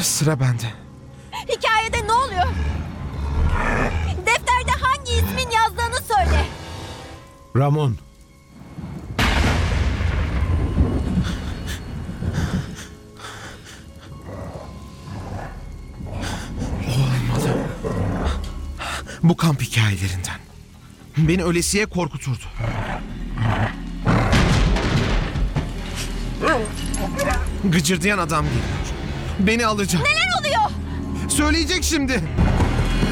Sıra bende. Hikayede ne oluyor? Defterde hangi ismin yazdığını söyle. Ramon. Olmadı. Bu kamp hikayelerinden. Beni ölesiye korkuturdu. Gıcırdayan adam geliyor. Beni alacak. Neler oluyor? Söyleyecek şimdi.